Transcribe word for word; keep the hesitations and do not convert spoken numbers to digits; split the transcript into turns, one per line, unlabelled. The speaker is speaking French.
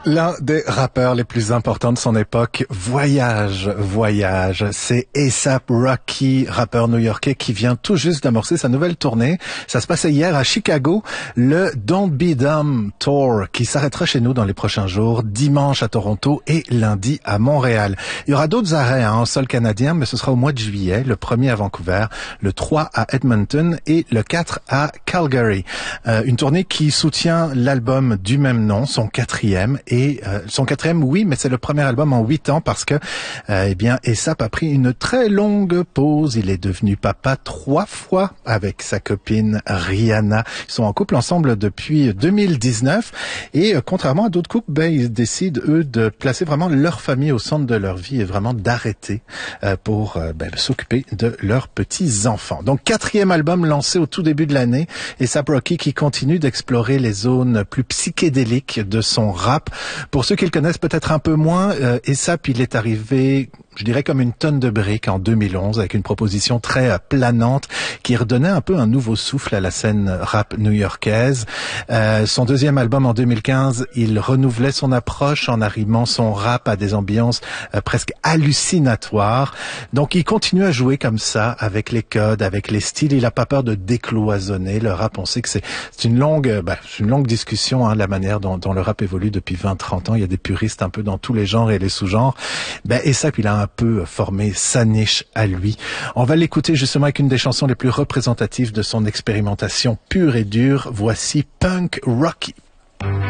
L'un des rappeurs les plus importants de son époque, voyage, voyage. C'est A$AP Rocky, rappeur new-yorkais qui vient tout juste d'amorcer sa nouvelle tournée. Ça se passait hier à Chicago, le Don't Be Dumb Tour, qui s'arrêtera chez nous dans les prochains jours, dimanche à Toronto et lundi à Montréal. Il y aura d'autres arrêts hein, en sol canadien, mais ce sera au mois de juillet, le premier à Vancouver, le trois à Edmonton et le quatre à Calgary. Euh, une tournée qui soutient l'album du même nom, son quatrième, et euh, son quatrième, oui, mais c'est le premier album en huit ans parce que, euh, eh bien, A$AP a pris une très longue pause. Il est devenu papa trois fois avec sa copine Rihanna. Ils sont en couple ensemble depuis deux mille dix-neuf et euh, contrairement à d'autres couples, ben, ils décident, eux, de placer vraiment leur famille au centre de leur vie et vraiment d'arrêter euh, pour euh, ben, s'occuper de leurs petits-enfants. Donc, quatrième album lancé au tout début de l'année, A$AP Rocky qui continue d'explorer les zones plus psychédéliques de son rap. Pour ceux qui le connaissent peut-être un peu moins, euh, A$AP, il est arrivé, je dirais comme une tonne de briques en deux mille onze avec une proposition très euh, planante qui redonnait un peu un nouveau souffle à la scène rap new-yorkaise. Euh, son deuxième album en deux mille quinze, il renouvelait son approche en arrimant son rap à des ambiances euh, presque hallucinatoires. Donc il continue à jouer comme ça avec les codes, avec les styles. Il a pas peur de décloisonner le rap. On sait que c'est, c'est une longue, bah, c'est une longue discussion, hein, la manière dont, dont le rap évolue depuis vingt trente ans. Il y a des puristes un peu dans tous les genres et les sous-genres. Ben, A$AP, il a un peu formé sa niche à lui. On va l'écouter justement avec une des chansons les plus représentatives de son expérimentation pure et dure. Voici Punk Rocky.